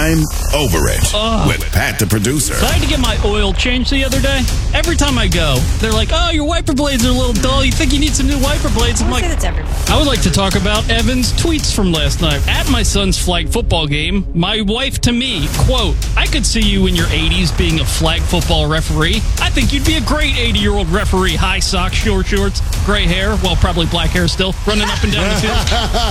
I'm over it with Pat the producer. So I had to get my oil changed the other day. Every time I go, they're like, "Oh, your wiper blades are a little dull. You think you need some new wiper blades?" I'm like, that's everybody. I would like to talk about Evan's tweets from last night. At my son's flag football game, my wife to me, quote, "I could see you in your 80s being a flag football referee. I think you'd be a great 80-year-old referee. High socks, short shorts, gray hair, well, probably black hair still, running up and down the field."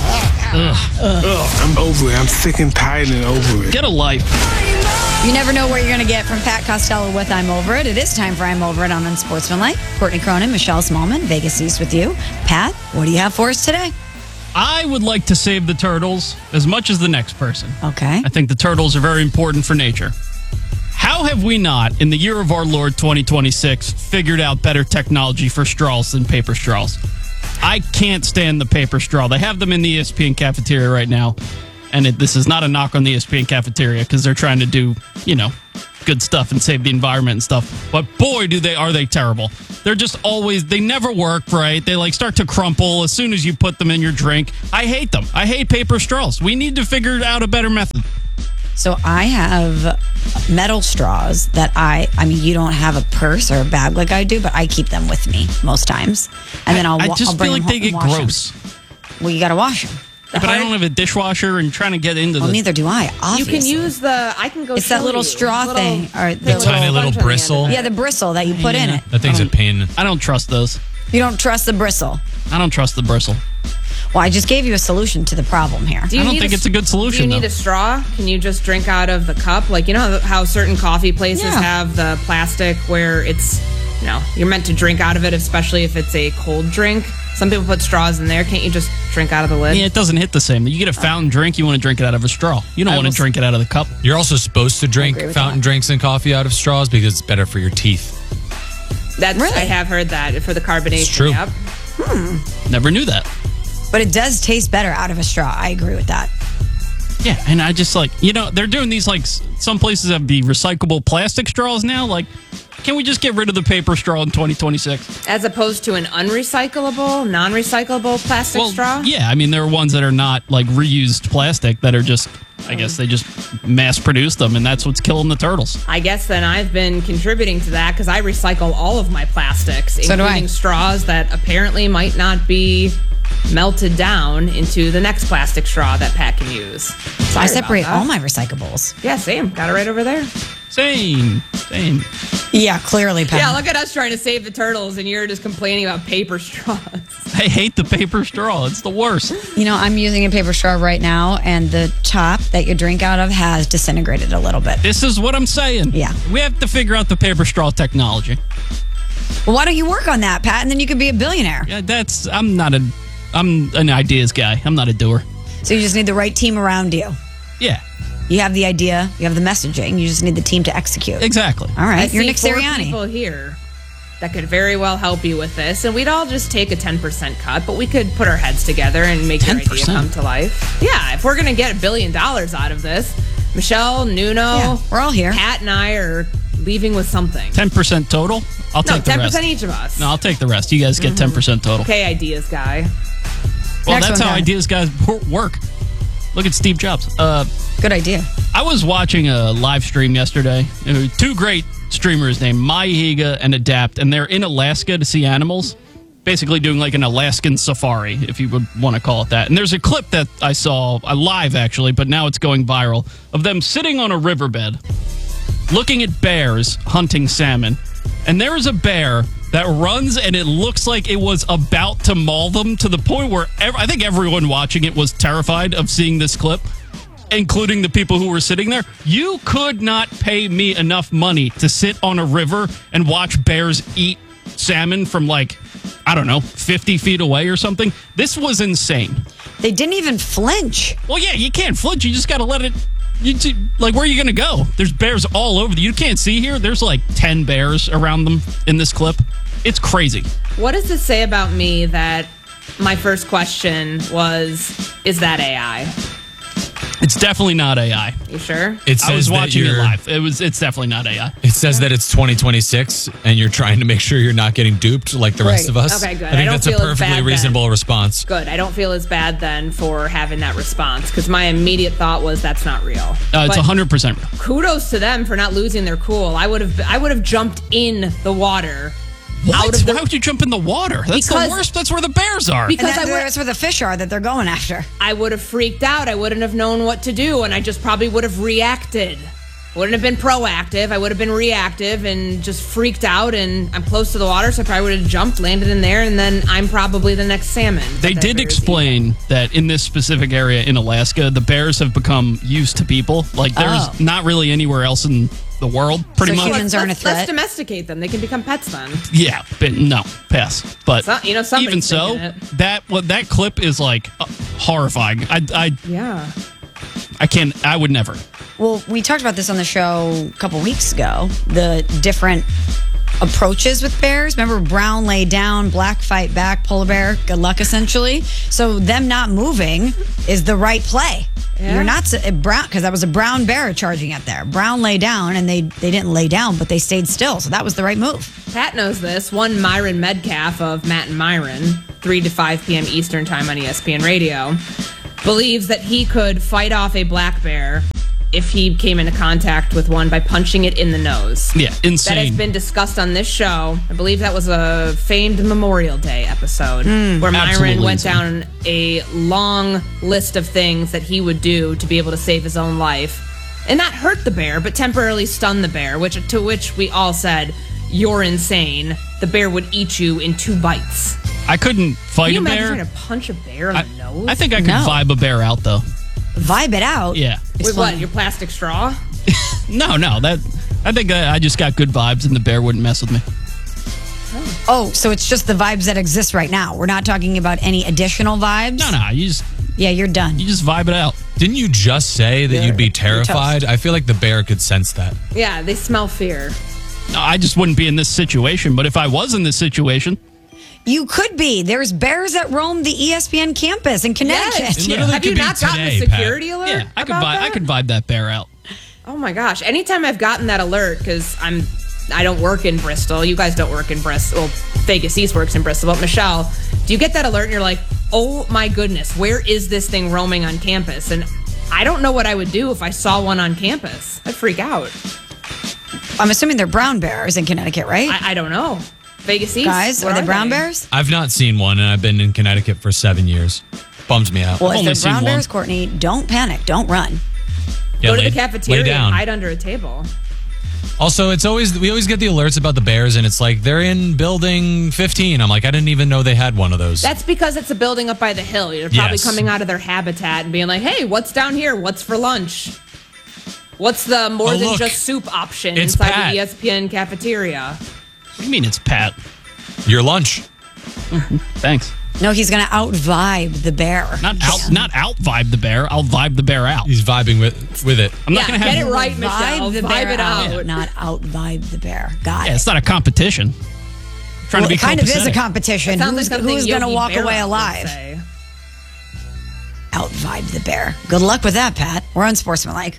I'm over it. I'm sick and tired and over it. Get a life. You never know what you're going to get from Pat Costello with I'm Over It. It is time for I'm Over It on Unsportsmanlike. Courtney Cronin, Michelle Smallman, Vegas East with you. Pat, what do you have for us today? I would like to save the turtles as much as the next person. Okay. I think the turtles are very important for nature. How have we not, in the year of our Lord 2026, figured out better technology for straws than paper straws? I can't stand the paper straw. They have them in the ESPN cafeteria right now. And this is not a knock on the ESPN cafeteria because they're trying to do, good stuff and save the environment and stuff. But boy, are they terrible. They're just they never work right. They start to crumple as soon as you put them in your drink. I hate them. I hate paper straws. We need to figure out a better method. So I have metal straws that you don't have a purse or a bag like I do, but I keep them with me most times. And then I'll just bring feel them like they home and get wash gross. them. Well, you got to wash them. But I don't have a dishwasher and trying to get into Well, neither do I, obviously. You can use I can go It's that little straw thing. Or The tiny little bristle. Yeah, the bristle that you put in it. That thing's a pain. I don't trust those. You don't trust the bristle. I don't trust the bristle. Well, I just gave you a solution to the problem here. I don't think it's a good solution, Do you need a straw? Can you just drink out of the cup? You know how certain coffee places have the plastic where it's, you're meant to drink out of it, especially if it's a cold drink. Some people put straws in there. Can't you just drink out of the lid? Yeah, it doesn't hit the same. You get a fountain drink, you want to drink it out of a straw. You don't want to drink it out of the cup. You're also supposed to drink fountain drinks and coffee out of straws because it's better for your teeth. I have heard that for the carbonation. It's true. Yep. Never knew that. But it does taste better out of a straw. I agree with that. Yeah, and I just they're doing these some places have the recyclable plastic straws now. Can we just get rid of the paper straw in 2026? As opposed to an unrecyclable, non-recyclable plastic straw? Yeah, there are ones that are not reused plastic that are just, I guess they just mass produce them, and that's what's killing the turtles. I guess then I've been contributing to that because I recycle all of my plastics, So do I. including straws that apparently might not be melted down into the next plastic straw that Pat can use. Sorry I separate about that. all my recyclables. Yeah, same. Got it right over there. Same. Yeah, clearly, Pat. Yeah, look at us trying to save the turtles, and you're just complaining about paper straws. I hate the paper straw. It's the worst. I'm using a paper straw right now, and the top that you drink out of has disintegrated a little bit. This is what I'm saying. Yeah. We have to figure out the paper straw technology. Well, why don't you work on that, Pat, and then you could be a billionaire? Yeah, I'm an ideas guy. I'm not a doer. So you just need the right team around you. Yeah, You have the idea, you have the messaging, you just need the team to execute. exactly. All right, I you're see Nick 4 Sirianni. people here that could very well help you with this, and we'd all just take a 10% cut, but we could put our heads together and make your idea 10%? come to life. Yeah, if we're going to get $1 billion out of this, Michelle, Nuno, Yeah, we're all here. Pat and I are leaving with something. 10% total? I'll No, take the 10% rest. each of us. No, I'll take the rest. You guys get 10% total. Okay, ideas guy. Well, Next that's one, how guys. ideas guys work. Look at Steve Jobs. Good idea. I was watching a live stream yesterday. Two great streamers named Maihiga and Adapt, and they're in Alaska to see animals. Basically doing an Alaskan safari, if you would want to call it that. And there's a clip that I saw, live actually, but now it's going viral, of them sitting on a riverbed, looking at bears hunting salmon. And there is a bear that runs, and it looks like it was about to maul them to the point where I think everyone watching it was terrified of seeing this clip, including the people who were sitting there. You could not pay me enough money to sit on a river and watch bears eat salmon from 50 feet away or something. This was insane. They didn't even flinch. Well, yeah, you can't flinch. You just got to let it. Where are you going to go? There's bears all over. You can't see here. There's 10 bears around them in this clip. It's crazy. What does this say about me that my first question was, is that AI? It's definitely not AI. You sure? It says I was that watching it you're- live. It's definitely not AI. It says that it's 2026, and you're trying to make sure you're not getting duped like the rest of us. Okay, good. I I think don't that's a feel as perfectly bad reasonable then. response. Good. I don't feel as bad then for having that response because my immediate thought was that's not real. It's But 100% real. kudos to them for not losing their cool. I would have jumped in the water. What? Out of the, Why would you jump in the water? That's the Because- worst. That's where the bears are. because That's where the fish are that they're going after. I would have freaked out. I wouldn't have known what to do, and I just probably would have reacted. Wouldn't have been proactive. I would have been reactive and just freaked out. And I'm close to the water, so I probably would have jumped, landed in there, and then I'm probably the next salmon. They did explain that in this specific area in Alaska, the bears have become used to people. Like, there's not really anywhere else in the world, pretty So much. humans aren't a Let's threat. domesticate them. They can become pets then. Yeah, but no, pass. But Somebody's even so, thinking that clip is like horrifying. Yeah. I would never. Well, we talked about this on the show a couple weeks ago. The different approaches with bears. Remember, brown lay down, black fight back, polar bear, good luck, essentially. So them not moving is the right play. Yeah. You're not brown, because that was a brown bear charging at there. Brown lay down, and they didn't lay down, but they stayed still. So that was the right move. Pat knows this. One Myron Medcalf of Matt and Myron, 3 to 5 p.m. Eastern time on ESPN Radio, believes that he could fight off a black bear if he came into contact with one by punching it in the nose. Yeah, That has insane. been discussed on this show. I believe that was a famed Memorial Day episode where Myron absolutely went insane. down a long list of things that he would do to be able to save his own life and not hurt the bear, but temporarily stun the bear, to which we all said, "You're insane. The bear would eat you in 2 bites." I couldn't fight Can you a imagine bear. trying to punch a bear in the nose? I think I could No. vibe a bear out, though. Vibe it out. Yeah. With what? Your plastic straw? No. I think I just got good vibes, and the bear wouldn't mess with me. Oh, so it's just the vibes that exist right now. We're not talking about any additional vibes. No. You just Yeah, you're done. vibe it out. Didn't you just say that you'd be you're terrified? I feel like the bear could sense that. Yeah, they smell fear. No, I just wouldn't be in this situation. But if I was in this situation, You could be. There's bears that roam the ESPN campus in Connecticut. Yes. It literally Have you could be not gotten today, a security Pat. alert? yeah, I could about vibe. I that? could vibe that bear out. Oh my gosh! Anytime I've gotten that alert, because I don't work in Bristol. You guys don't work in Bristol. Well, Vegas East works in Bristol. But Michelle, do you get that alert and you're like, oh my goodness, where is this thing roaming on campus? And I don't know what I would do if I saw one on campus. I'd freak out. I'm assuming they're brown bears in Connecticut, right? I don't know. Vegas East. Guys, where are they brown bears? I've not seen one, and I've been in Connecticut for 7 years. Bums me out. Well, I've if only they're seen brown one. bears, Courtney, don't panic. Don't run. Yeah, Go to lay- the cafeteria lay down. and hide under a table. Also, we always get the alerts about the bears, and it's like they're in building 15. I'm like, I didn't even know they had one of those. That's because it's a building up by the hill. They're probably Yes. coming out of their habitat and being like, hey, what's down here? What's for lunch? What's the more Oh, than look. just soup option It's inside Pat. the ESPN cafeteria? What do you mean it's Pat? Your lunch. Thanks. No, he's going to out-vibe the bear. Not out vibe the bear. I'll vibe the bear out. He's vibing with it. I'm not Yeah, going to have get it right, Michelle. Vibe the Vibe bear it out. not out-vibe the bear. Got Yeah, it. it's not a competition. I'm trying Well, to be it kind of is a copacetic. competition. Sounds Who's like something going to Yogi walk Berra away would alive? say. Out-vibe the bear. Good luck with that, Pat. We're unsportsmanlike.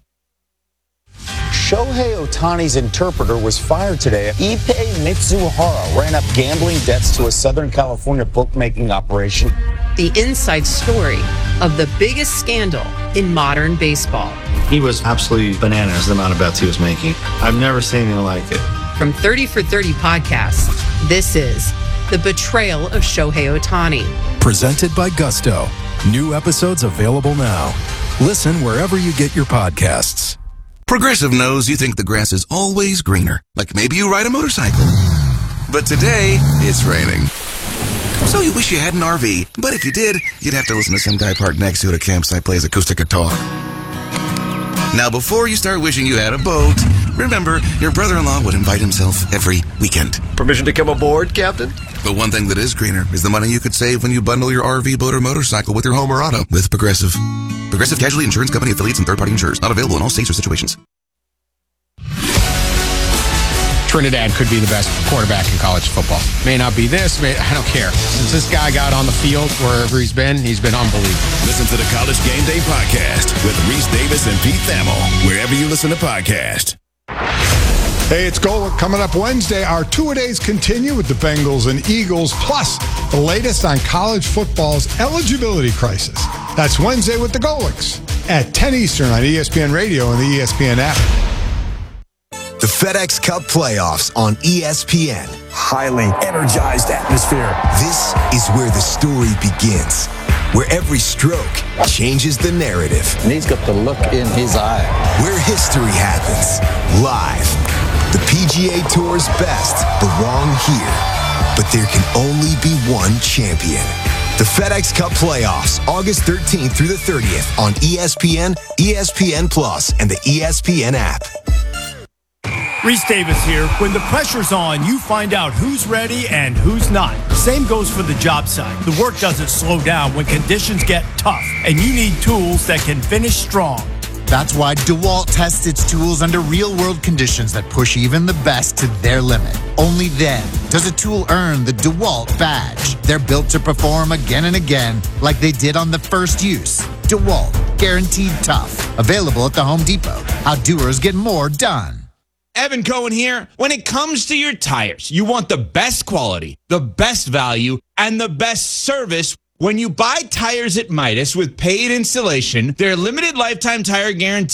Shohei Ohtani's interpreter was fired today. Ippei Mitsuhara ran up gambling debts to a Southern California bookmaking operation. The inside story of the biggest scandal in modern baseball. He was absolutely bananas the amount of bets he was making. I've never seen anything like it. From 30 for 30 podcasts, this is The Betrayal of Shohei Ohtani. Presented by Gusto. New episodes available now. Listen wherever you get your podcasts. Progressive knows you think the grass is always greener, like maybe you ride a motorcycle. But today, it's raining. So you wish you had an RV, but if you did, you'd have to listen to some guy parked next to you at a campsite plays acoustic guitar. Now, before you start wishing you had a boat, remember, your brother-in-law would invite himself every weekend. Permission to come aboard, Captain? But one thing that is greener is the money you could save when you bundle your RV, boat, or motorcycle with your home or auto with Progressive. Progressive Casualty Insurance Company affiliates and third-party insurers. Not available in all states or situations. Trinidad could be the best quarterback in college football. May not be this, I don't care. Since this guy got on the field wherever he's been unbelievable. Listen to the College Game Day podcast with Reese Davis and Pete Thamel, wherever you listen to podcasts. Hey, it's Golic. Coming up Wednesday, our two-a-days continue with the Bengals and Eagles, plus the latest on college football's eligibility crisis. That's Wednesday with the Golics at 10 Eastern on ESPN Radio and the ESPN app. The FedEx Cup playoffs on ESPN. Highly energized atmosphere. This is where the story begins, where every stroke changes the narrative. And he's got the look in his eye. Where history happens, live. The PGA Tour's best belong here, but there can only be one champion. The FedEx Cup playoffs, August 13th through the 30th on ESPN, ESPN Plus, and the ESPN app. Reese Davis here. When the pressure's on, you find out who's ready and who's not. Same goes for the job site. The work doesn't slow down when conditions get tough, and you need tools that can finish strong. That's why DeWalt tests its tools under real-world conditions that push even the best to their limit. Only then does a tool earn the DeWalt badge. They're built to perform again and again like they did on the first use. DeWalt, guaranteed tough. Available at the Home Depot. How doers get more done. Evan Cohen here. When it comes to your tires, you want the best quality, the best value, and the best service. When you buy tires at Midas with paid installation, their limited lifetime tire guarantee